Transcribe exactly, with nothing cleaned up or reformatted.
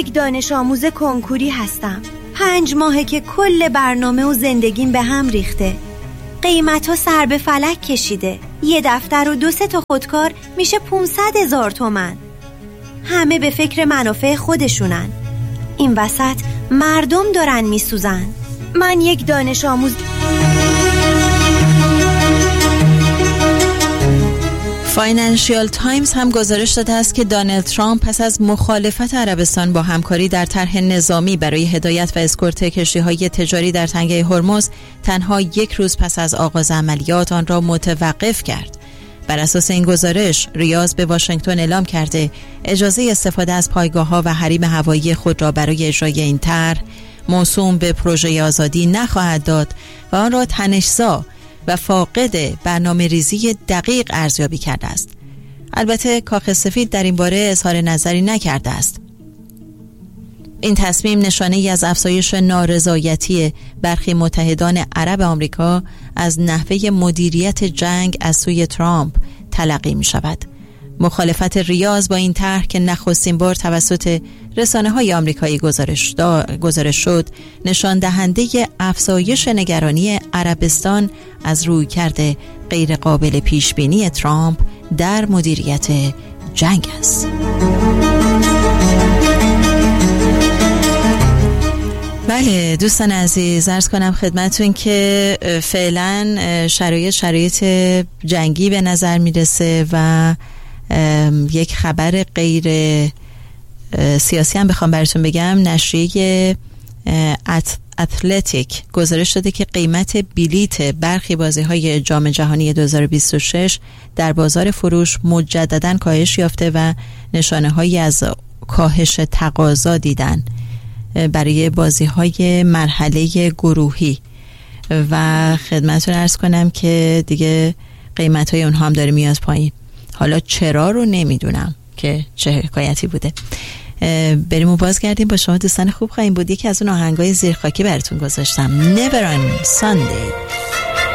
یک دانش آموز کنکوری هستم. پنج ماهه که کل برنامه و زندگیم به هم ریخته. قیمت ها سر به فلک کشیده. یه دفتر و دو سه تا خودکار میشه پونصد هزار تومن. همه به فکر منافع خودشونن. این وسط مردم دارن میسوزن. من یک دانش آموز. فاینانشیال تایمز هم گزارش داده است که دونالد ترامپ پس از مخالفت عربستان با همکاری در طرح نظامی برای هدایت و اسکورت کشتی‌های تجاری در تنگه هرمز تنها یک روز پس از آغاز عملیات آن را متوقف کرد. بر اساس این گزارش، ریاض به واشنگتن اعلام کرده اجازه استفاده از پایگاه‌ها و حریم هوایی خود را برای اجرای این طرح موسوم به پروژه آزادی نخواهد داد و آن را تنش‌زا و فاقد برنامه ریزی دقیق ارزیابی کرده است. البته کاخ سفید در این باره اظهار نظری نکرده است. این تصمیم نشانه ای از افزایش نارضایتی برخی متحدان عرب آمریکا از نحوه مدیریت جنگ از سوی ترامپ تلقی می شود. مخالفت ریاض با این طرح که نخستین بار توسط رسانه‌های آمریکایی گزارش, گزارش شد، نشان دهنده افزایش نگرانی عربستان از رویکرد غیر قابل پیش بینی ترامپ در مدیریت جنگ است. بله دوستان عزیز، عرض کنم خدمتون که فعلا شرایط شرایط جنگی به نظر میرسه و یک خبر غیر سیاسی هم بخوام براتون بگم، نشریه اتلتیک گزارش داده که قیمت بلیت برخی بازی‌های جام جهانی دو هزار و بیست و شش در بازار فروش مجدداً کاهش یافته و نشانه‌هایی از کاهش تقاضا دیدن برای بازی‌های مرحله گروهی و خدمتتون عرض کنم که دیگه قیمت‌های اونها هم داره میاد پایین. حالا چرا رو نمیدونم که چه حکایتی بوده. بریم و بازگردیم با شما دوستان خوب. خواهیم بود یکی از اون آهنگای زیرخاکی براتون گذاشتم، Never on Sunday.